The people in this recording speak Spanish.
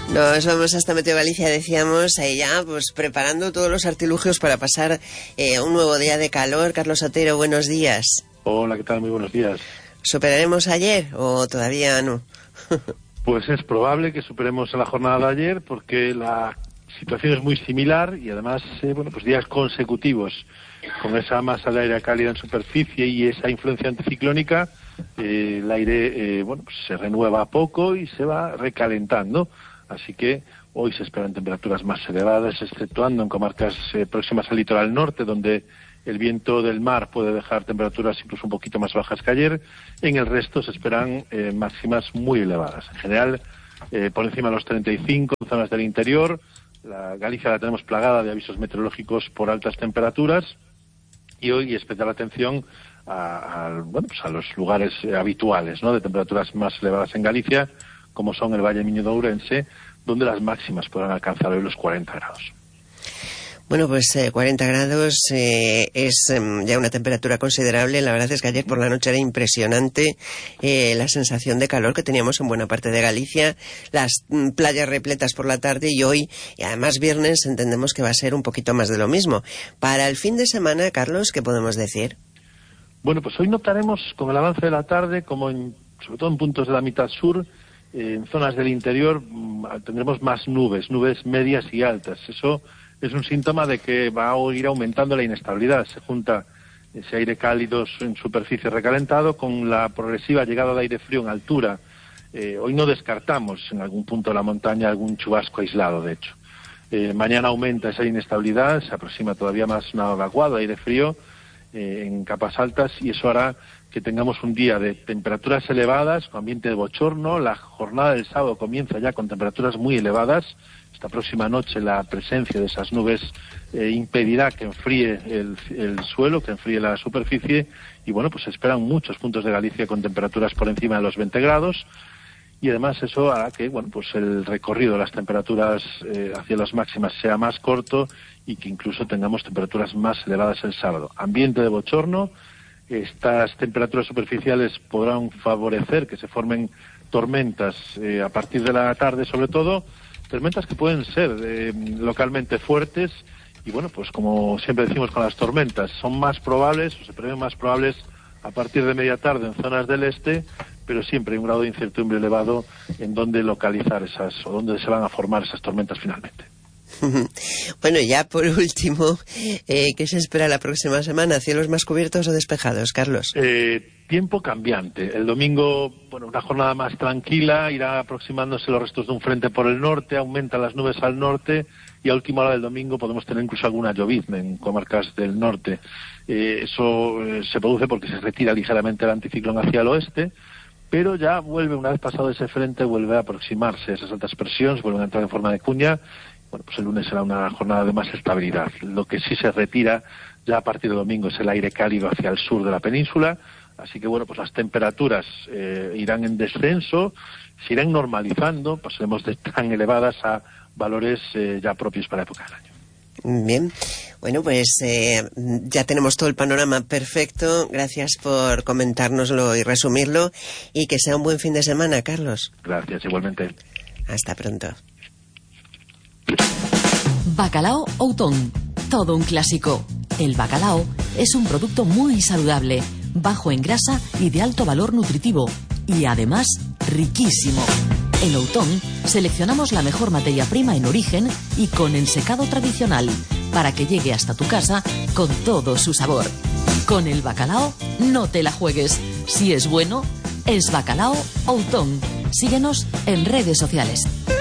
Nos vamos hasta Meteo Galicia, decíamos, ahí ya pues preparando todos los artilugios para pasar un nuevo día de calor. Carlos Otero, buenos días. Hola, ¿qué tal? Muy buenos días. ¿Superaremos ayer o todavía no? Pues es probable que superemos la jornada de ayer porque la situación es muy similar y además, pues días consecutivos con esa masa de aire cálida en superficie y esa influencia anticiclónica, el aire pues se renueva poco y se va recalentando. Así que hoy se esperan temperaturas más elevadas, exceptuando en comarcas próximas al litoral norte, donde el viento del mar puede dejar temperaturas incluso un poquito más bajas que ayer. En el resto se esperan máximas muy elevadas. En general, por encima de los 35 en zonas del interior. La Galicia la tenemos plagada de avisos meteorológicos por altas temperaturas. Y hoy especial atención a los lugares habituales, ¿no?, de temperaturas más elevadas en Galicia, como son el Valle Miño de Ourense, donde las máximas podrán alcanzar hoy los 40 grados. Bueno, pues 40 grados es ya una temperatura considerable. La verdad es que ayer por la noche era impresionante la sensación de calor que teníamos en buena parte de Galicia, las playas repletas por la tarde, y hoy, y además viernes, entendemos que va a ser un poquito más de lo mismo. Para el fin de semana, Carlos, ¿qué podemos decir? Bueno, pues hoy notaremos con el avance de la tarde, sobre todo en puntos de la mitad sur, en zonas del interior tendremos más nubes medias y altas. Eso es un síntoma de que va a ir aumentando la inestabilidad. Se junta ese aire cálido en superficie recalentado con la progresiva llegada de aire frío en altura. Hoy no descartamos en algún punto de la montaña algún chubasco aislado, de hecho. Mañana aumenta esa inestabilidad, se aproxima todavía más una vaguada de aire frío en capas altas, y eso hará que tengamos un día de temperaturas elevadas, con ambiente de bochorno. La jornada del sábado comienza ya con temperaturas muy elevadas. Esta próxima noche la presencia de esas nubes impedirá que enfríe el suelo, que enfríe la superficie, y bueno, pues se esperan muchos puntos de Galicia con temperaturas por encima de los 20 grados, y además eso hará que pues el recorrido de las temperaturas hacia las máximas sea más corto y que incluso tengamos temperaturas más elevadas el sábado. Ambiente de bochorno. Estas temperaturas superficiales podrán favorecer que se formen tormentas a partir de la tarde, sobre todo tormentas que pueden ser localmente fuertes, y bueno, pues como siempre decimos con las tormentas, son más probables, o se prevén más probables a partir de media tarde en zonas del este, pero siempre hay un grado de incertidumbre elevado en dónde localizar o dónde se van a formar esas tormentas finalmente. Bueno, ya por último, ¿qué se espera la próxima semana? ¿Cielos más cubiertos o despejados, Carlos? Tiempo cambiante. El domingo, una jornada más tranquila, irá aproximándose los restos de un frente por el norte, aumentan las nubes al norte, y a última hora del domingo podemos tener incluso alguna llovizna en comarcas del norte. Eso se produce porque se retira ligeramente el anticiclón hacia el oeste, pero ya vuelve, una vez pasado ese frente, vuelve a aproximarse esas altas presiones, vuelven a entrar en forma de cuña. Bueno, pues el lunes será una jornada de más estabilidad. Lo que sí se retira ya a partir del domingo es el aire cálido hacia el sur de la península, así que pues las temperaturas irán en descenso, se irán normalizando, pasaremos de tan elevadas a valores ya propios para la época del año. Bien, bueno, pues ya tenemos todo el panorama perfecto. Gracias por comentárnoslo y resumirlo, y que sea un buen fin de semana, Carlos. Gracias, igualmente. Hasta pronto. Bacalao Outón, todo un clásico. El bacalao es un producto muy saludable, bajo en grasa y de alto valor nutritivo, y además riquísimo. En Outón seleccionamos la mejor materia prima en origen y con ensecado tradicional, para que llegue hasta tu casa con todo su sabor. Con el bacalao no te la juegues. Si es bueno, es Bacalao Outón. Síguenos en redes sociales.